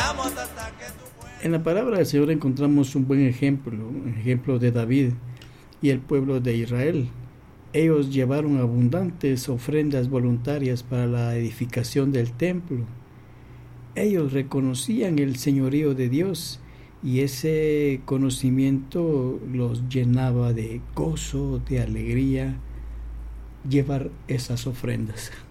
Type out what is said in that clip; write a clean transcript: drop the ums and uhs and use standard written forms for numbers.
En la palabra del Señor encontramos un ejemplo de David y el pueblo de Israel. Ellos llevaron abundantes ofrendas voluntarias para la edificación del templo. Ellos reconocían el señorío de Dios y ese conocimiento los llenaba de gozo, de alegría, llevar esas ofrendas.